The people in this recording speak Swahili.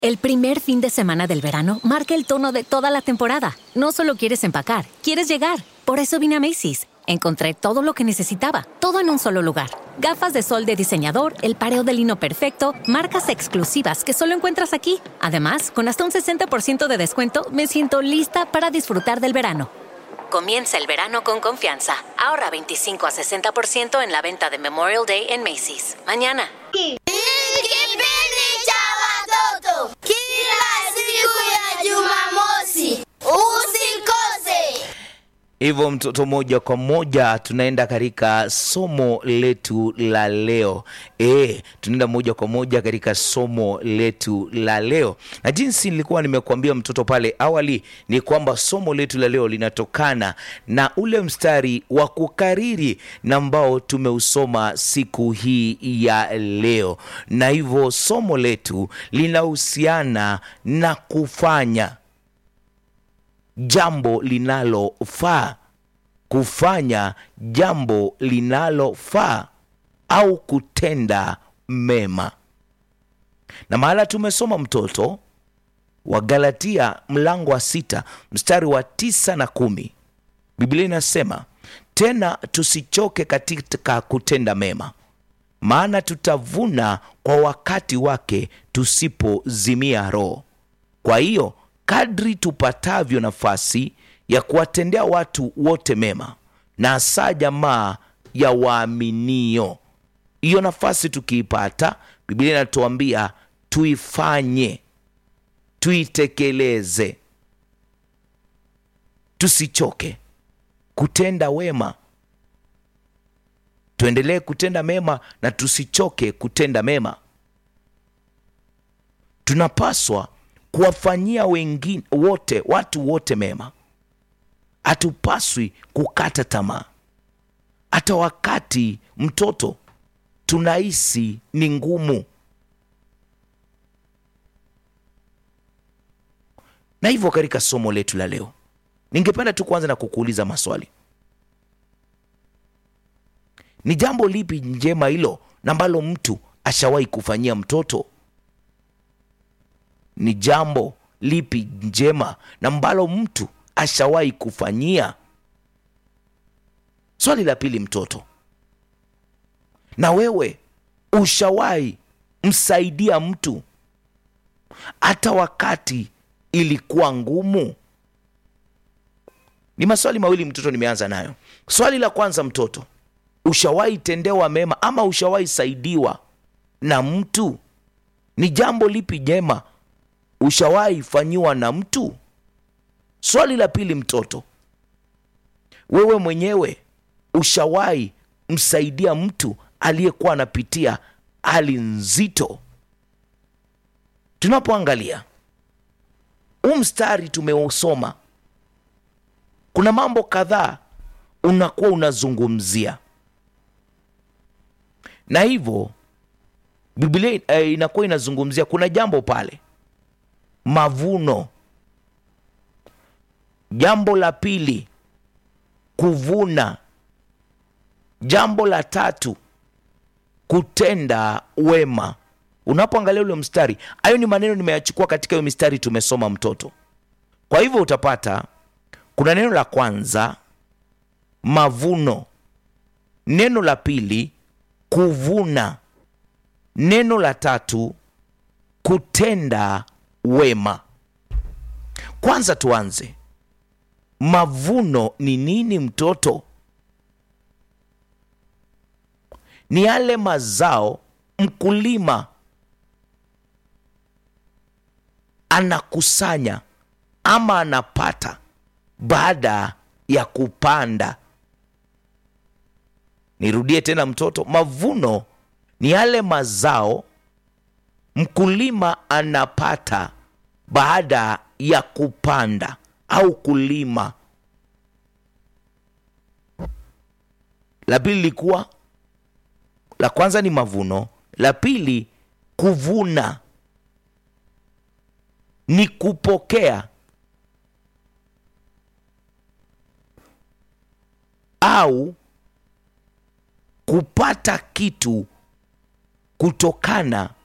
El primer fin de semana del verano marca el tono de toda la temporada. No solo quieres empacar, quieres llegar. Por eso vine a Macy's. Encontré todo lo que necesitaba, todo en un solo lugar. Gafas de sol de diseñador, el pareo de lino perfecto, marcas exclusivas que solo encuentras aquí. Además, con hasta un 60% de descuento, me siento lista para disfrutar del verano. Comienza el verano con confianza. Ahorra 25 a 60% en la venta de Memorial Day en Macy's. Mañana. Kila siku ya Jumamosi usikose. Hivyo mtoto, moja kwa moja tunaenda katika somo letu la leo. Tunaenda moja kwa moja katika somo letu la leo. Na jinsi nilikuwa nimekuambia mtoto pale awali ni kwamba somo letu la leo linatokana na ule mstari wa kukariri na ambao tumeusoma siku hii ya leo. Na hivyo somo letu linahusiana na kufanya jambo linalofaa, kufanya jambo linalofaa au kutenda mema. Na mahala tumesoma mtoto wa Galatia mlango wa 6 mstari wa 9 na 10. Biblia inasema, tena tusichoke katika kutenda mema, maana tutavuna kwa wakati wake tusipozimia roho. Kwa hiyo kadri tupatavyo nafasi ya kuwatendea watu wote mema, na hasa jamaa ya waaminio, hiyo nafasi tukiipata, Biblia inatuambia tuifanye, tuitekeleze, tusichoke kutenda wema. Tuendelee kutenda mema na tusichoke kutenda mema. Tunapaswa kuwafanyia wengine wote, watu wote mema. Hatupaswi kukata tamaa. Hata wakati mtoto tunahisi ni ngumu. Na hivyo katika somo letu la leo, ningependa tu kwanza na kukuuliza maswali. Ni jambo lipi njema hilo na ambalo mtu ashawahi kufanyia mtoto? Ni jambo lipi njema na ambalo mtu ashawahi kufanyia? Swali la pili, mtoto, na wewe ushawahi msaidia mtu hata wakati ilikuwa ngumu? Ni maswali mawili mtoto nimeanza nayo. Swali la kwanza, mtoto, ushawahi tendewa mema ama ushawahi saidiwa na mtu? Ni jambo lipi jema ushawahi fanyiwa na mtu? Swali la pili, mtoto, wewe mwenyewe ushawahi msaidia mtu aliyekuwa anapitia hali nzito? Tunapoangalia mstari tumeusoma, kuna mambo kadhaa unakuwa unazungumzia, na hivyo Biblia inakuwa inazungumzia, kuna jambo pale, mavuno. Jambo la pili, kuvuna. Jambo la tatu, kutenda wema. Unapoangalia ule mstari, hayo ni maneno nimeyachukua katika hiyo mistari tumesoma, mtoto. Kwa hivyo utapata kuna neno la kwanza, mavuno. Neno la pili, kuvuna. Neno la tatu, kutenda wema. Kwanza tuanze, mavuno ni nini, mtoto? Ni yale mazao mkulima anakusanya ama anapata baada ya kupanda. Nirudie tena, mtoto, mavuno ni yale mazao mkulima anapata baada ya kupanda au kulima. La pili likuwa, la kwanza ni mavuno, la pili kuvuna, ni kupokea au kupata kitu kutokana